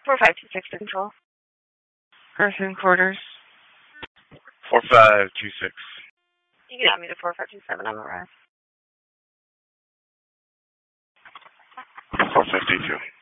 4526 to control. Person quarters. 4526. You can have me to 4527. I'm arrived. 452.